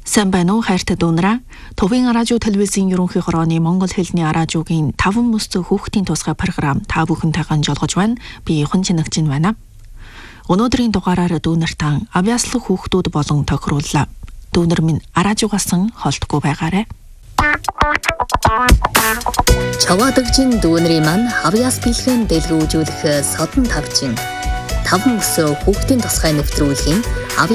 Сайн байна уу хайртай дүүнараа. Төвийн радио телевизийн ерөнхий хорооны Монгол хэлний радиогийн 5 мөс хүүхдийн тусгай програм та бүхэнтэйгээ жолгож байна. Би Хүн Чинэгжин байна. Өнөөдрийн дугаараар дүүнартаа авьяаслах хүүхдүүд болон тохирууллаа. Дүүнер минь радиогасан холдохгүй байгаарай. Чавадагжин дүүнэрийн маань авьяас бэлгэн дэлгүүжүүлэх содон тавчин 5 мөс хүүхдийн тусгай нэвтрүүлгийн